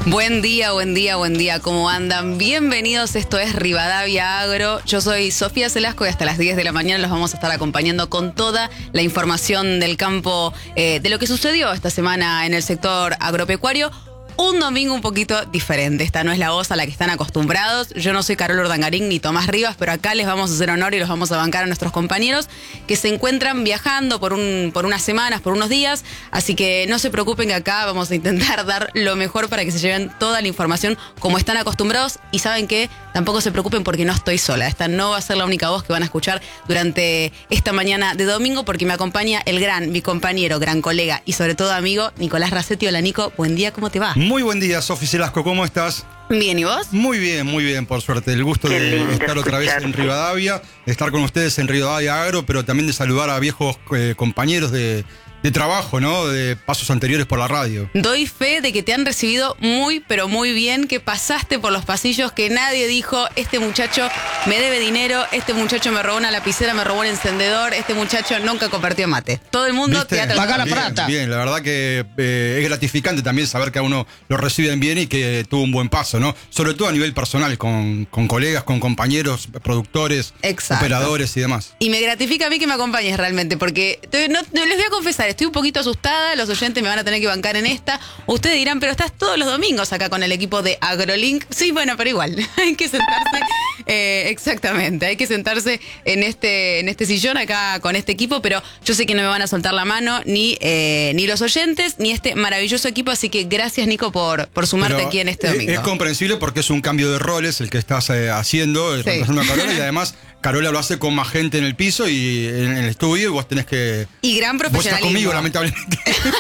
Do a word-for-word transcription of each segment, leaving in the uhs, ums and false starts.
Buen día, buen día, buen día, ¿cómo andan? Bienvenidos, esto es Rivadavia Agro. Yo soy Sofía Celasco y hasta las diez de la mañana los vamos a estar acompañando con toda la información del campo, eh, de lo que sucedió esta semana en el sector agropecuario. Un domingo un poquito diferente. Esta no es la voz a la que están acostumbrados. Yo no soy Carol Urdangarín ni Tomás Rivas, pero acá les vamos a hacer honor y los vamos a bancar a nuestros compañeros que se encuentran viajando por, un, por unas semanas, por unos días. Así que no se preocupen que acá vamos a intentar dar lo mejor para que se lleven toda la información como están acostumbrados. Y saben que tampoco se preocupen porque no estoy sola. Esta no va a ser la única voz que van a escuchar durante esta mañana de domingo, porque me acompaña el gran, mi compañero, gran colega y sobre todo amigo, Nicolás Racetti. Hola Nico, buen día, ¿cómo te va? Muy buen día, Sofi Celasco, ¿cómo estás? Bien, ¿y vos? Muy bien, muy bien, por suerte. El gusto Qué de lindo estar otra vez en Rivadavia, de estar con ustedes en Rivadavia Agro, pero también de saludar a viejos eh, compañeros de, de trabajo, ¿no? De pasos anteriores por la radio. Doy fe de que te han recibido muy, pero muy bien, que pasaste por los pasillos, que nadie dijo, este muchacho me debe dinero, este muchacho me robó una lapicera, me robó un encendedor, este muchacho nunca compartió mate. Todo el mundo ¿Viste? te ha tratado Paga la bien, plata. Bien, la verdad que eh, es gratificante también saber que a uno lo reciben bien y que tuvo un buen paso, ¿no? Sobre todo a nivel personal, con, con colegas, con compañeros, productores, Exacto. operadores y demás. Y me gratifica a mí que me acompañes realmente, porque te- no, no, les voy a confesar, estoy un poquito asustada, los oyentes me van a tener que bancar en esta. Ustedes dirán, pero estás todos los domingos acá con el equipo de AgroLink. Sí, bueno, pero igual, hay que sentarse, eh, exactamente, hay que sentarse en este, en este sillón acá con este equipo, pero yo sé que no me van a soltar la mano ni, eh, ni los oyentes, ni este maravilloso equipo, así que gracias Nico por, por sumarte Pero aquí en este es- domingo. Es comprensible porque es un cambio de roles el que estás eh, haciendo, eh, Sí. reemplazando a Carola, y además Carola lo hace con más gente en el piso y en, en el estudio, y vos tenés que... Y gran Vos estás profesionalismo. conmigo, lamentablemente.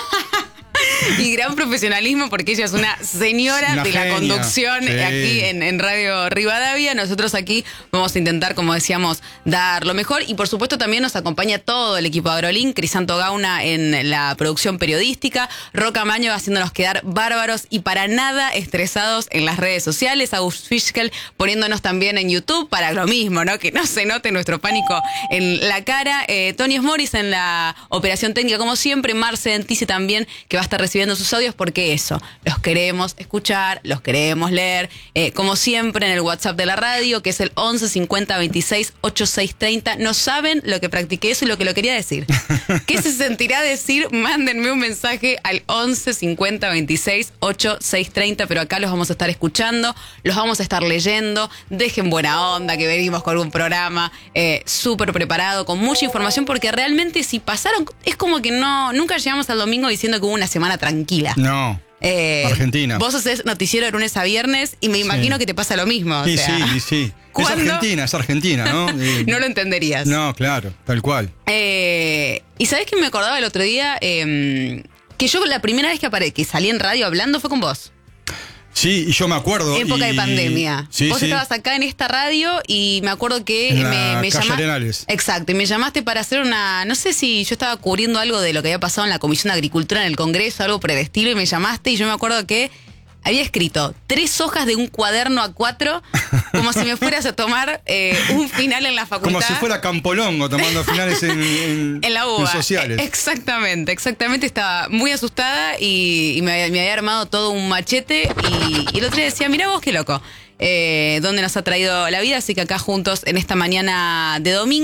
Y gran profesionalismo porque ella es una señora Una de la genia, conducción sí. aquí en, en Radio Rivadavia. Nosotros aquí vamos a intentar, como decíamos, dar lo mejor. Y por supuesto también nos acompaña todo el equipo de AgroLink, Crisanto Gauna en la producción periodística, Roca Maño haciéndonos quedar bárbaros y para nada estresados en las redes sociales, August Fischkel poniéndonos también en YouTube para lo mismo, ¿no? Que no se note nuestro pánico en la cara. Eh, Tony Morris en la operación técnica, como siempre. Marce Dentice también, que va a estar recibiendo sus audios, porque eso, los queremos escuchar, los queremos leer, eh, como siempre en el WhatsApp de la radio, que es el once cincuenta veintiséis ochenta y seis treinta. No saben lo que practiqué eso y lo que lo quería decir. ¿Qué se sentirá decir? Mándenme un mensaje al once cincuenta veintiséis ochenta y seis treinta, pero acá los vamos a estar escuchando, los vamos a estar leyendo. Dejen buena onda, que venimos con un programa eh, súper preparado, con mucha información, porque realmente si pasaron, es como que no nunca llegamos al domingo diciendo que hubo una semana tranquila. No, Eh, Argentina. Vos haces noticiero de lunes a viernes y me imagino Sí. que te pasa lo mismo. O sí, sea, sí, sí, sí. Es ¿cuándo? Argentina, es Argentina, ¿no? Eh, no lo entenderías. No, claro, tal cual. Eh, y ¿sabés que me acordaba el otro día? Eh, que yo la primera vez que, apare que salí en radio hablando fue con vos. Sí, y yo me acuerdo. Época y- de pandemia. Sí, Vos sí. estabas acá en esta radio y me acuerdo que En me, la me calle llamaste. Arenales. Exacto, y me llamaste para hacer una. No sé si yo estaba cubriendo algo de lo que había pasado en la Comisión de Agricultura en el Congreso, algo por el estilo, y me llamaste y yo me acuerdo que había escrito tres hojas de un cuaderno A cuatro, como si me fueras a tomar eh, un final en la facultad. Como si fuera Campolongo tomando finales en, en, En la uva. en sociales. Exactamente, exactamente. Estaba muy asustada y, y me, había- me había armado todo un machete. Y, y el otro día decía, mirá vos qué loco, eh, dónde nos ha traído la vida. Así que acá juntos en esta mañana de domingo.